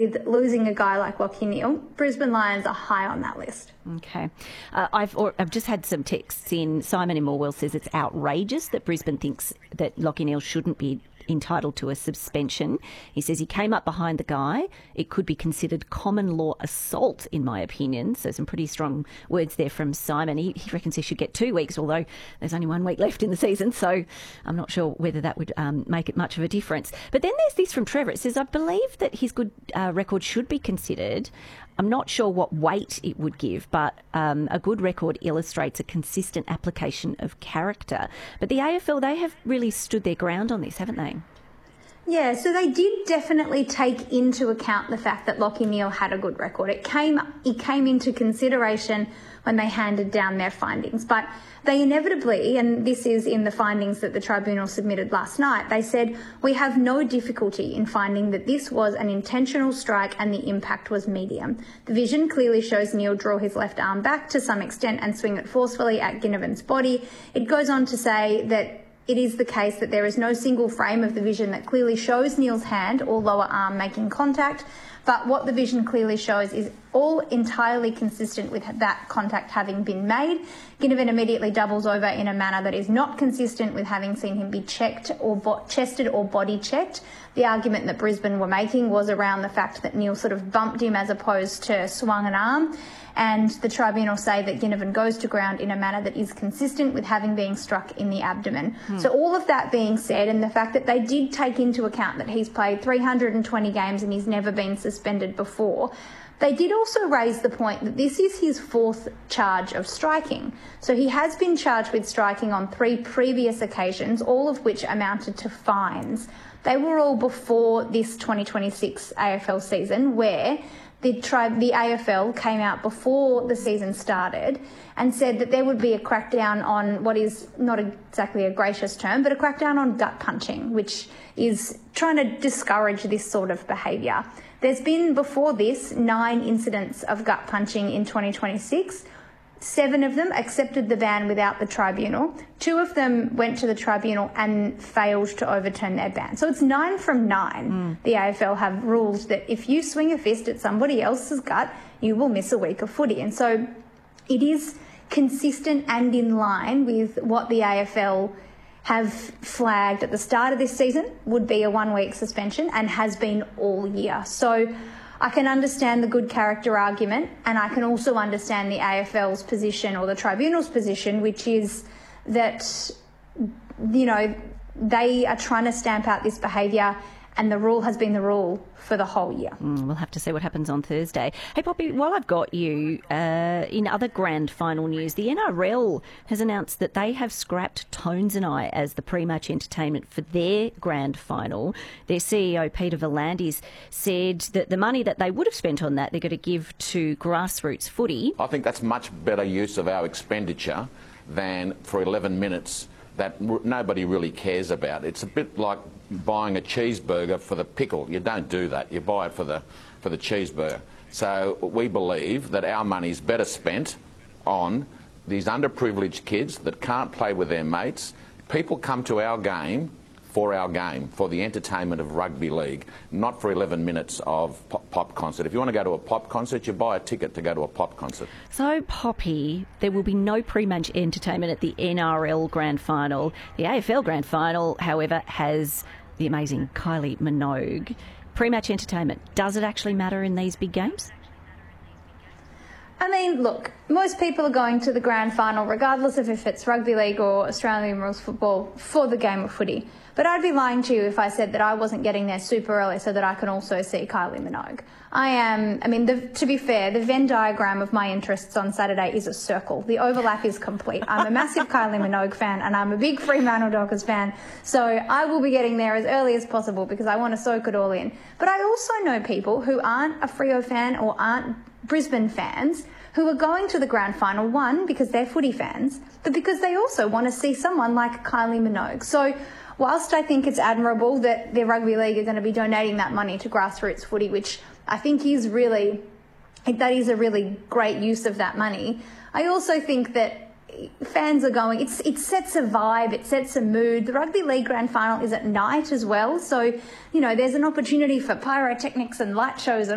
with losing a guy like Lachie Neale, Brisbane Lions are high on that list. Okay. I've just had some texts in. Simon in Morwell says it's outrageous that Brisbane thinks that Lachie Neale shouldn't be entitled to a suspension. He says he came up behind the guy. It could be considered common law assault, in my opinion. So some pretty strong words there from Simon. He reckons he should get 2 weeks, although there's only 1 week left in the season. So I'm not sure whether that would make it much of a difference. But then there's this from Trevor. It says, I believe that his good record should be considered. I'm not sure what weight it would give, but a good record illustrates a consistent application of character. But the AFL, they have really stood their ground on this, haven't they? Yeah, so they did definitely take into account the fact that Lachie Neale had a good record. It came into consideration when they handed down their findings. But they inevitably, and this is in the findings that the tribunal submitted last night, they said, we have no difficulty in finding that this was an intentional strike and the impact was medium. The vision clearly shows Neale draw his left arm back to some extent and swing it forcefully at Ginnivan's body. It goes on to say that it is the case that there is no single frame of the vision that clearly shows Neale's hand or lower arm making contact, but what the vision clearly shows is all entirely consistent with that contact having been made. Ginnivan immediately doubles over in a manner that is not consistent with having seen him be checked or chested or body checked. The argument that Brisbane were making was around the fact that Neale sort of bumped him as opposed to swung an arm. And the tribunal say that Ginnivan goes to ground in a manner that is consistent with having been struck in the abdomen. So all of that being said, and the fact that they did take into account that he's played 320 games and he's never been suspended before, they did also raise the point that this is his 4th charge of striking. So he has been charged with striking on 3 previous occasions, all of which amounted to fines. They were all before this 2026 AFL season, where the AFL came out before the season started and said that there would be a crackdown on what is not exactly a gracious term, but a crackdown on gut punching, which is trying to discourage this sort of behaviour. There's been, before this, 9 incidents of gut punching in 2026. 7 of them accepted the ban without the tribunal. 2 of them went to the tribunal and failed to overturn their ban. So it's 9 from 9. The AFL have ruled that if you swing a fist at somebody else's gut, you will miss a week of footy. And so it is consistent and in line with what the AFL have flagged at the start of this season would be a 1-week suspension and has been all year. So I can understand the good character argument, and I can also understand the AFL's position or the tribunal's position, which is that, you know, they are trying to stamp out this behaviour and the rule has been the rule for the whole year. We'll have to see what happens on Thursday. Hey, Poppy, while I've got you, in other grand final news, the NRL has announced that they have scrapped Tones and I as the pre-match entertainment for their grand final. Their CEO, Peter V'landys, said that the money that they would have spent on that, they're going to give to grassroots footy. I think that's much better use of our expenditure than for 11 minutes that nobody really cares about. It's a bit like buying a cheeseburger for the pickle. You don't do that. You buy it for the cheeseburger. So we believe that our money is better spent on these underprivileged kids that can't play with their mates. People come to our game, for the entertainment of rugby league, not for 11 minutes of pop concert. If you want to go to a pop concert, you buy a ticket to go to a pop concert. So, Poppy, there will be no pre-match entertainment at the NRL Grand Final. The AFL Grand Final, however, has the amazing Kylie Minogue. Pre-match entertainment, does it actually matter in these big games? I mean, look, most people are going to the grand final, regardless of if it's rugby league or Australian rules football, for the game of footy. But I'd be lying to you if I said that I wasn't getting there super early so that I can also see Kylie Minogue. To be fair, the Venn diagram of my interests on Saturday is a circle. The overlap is complete. I'm a massive Kylie Minogue fan and I'm a big Fremantle Dockers fan. So I will be getting there as early as possible because I want to soak it all in. But I also know people who aren't a Freo fan or aren't Brisbane fans who are going to the grand final, one, because they're footy fans, but because they also want to see someone like Kylie Minogue. So whilst I think it's admirable that the rugby league are going to be donating that money to grassroots footy, which I think is a really great use of that money, I also think that fans are going, it sets a vibe, it sets a mood. The rugby league grand final is at night as well, so, you know, there's an opportunity for pyrotechnics and light shows and